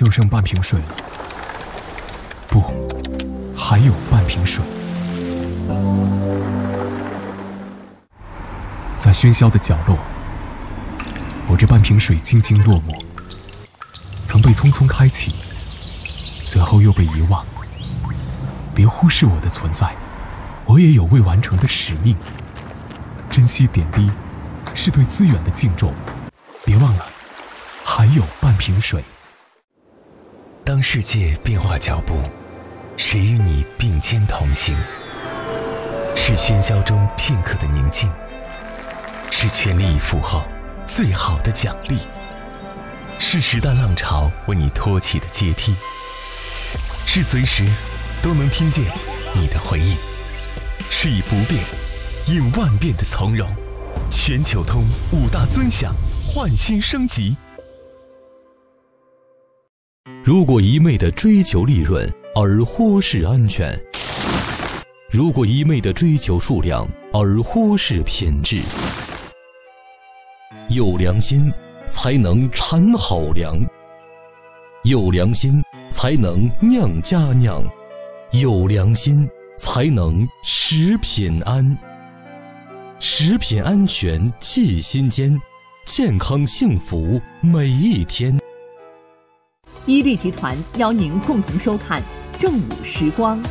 就剩半瓶水了。不，还有半瓶水。在喧嚣的角落，我这半瓶水静静落寞，曾被匆匆开启，随后又被遗忘。别忽视我的存在，我也有未完成的使命。珍惜点滴，是对资源的敬重。别忘了，还有半瓶水。 当世界变化脚步，谁与你并肩同行？是喧嚣中片刻的宁静，是全力以赴后最好的奖励，是时代浪潮为你托起的阶梯，是随时都能听见你的回应，是以不变应万变的从容。全球通5大尊享，焕新升级。 如果一味地追求利润而忽视安全，如果一味地追求数量而忽视品质，有良心才能产好粮，有良心才能酿佳酿，有良心才能食品安。食品安全记心间，健康幸福每一天。 伊利集团邀您共同收看正午时光。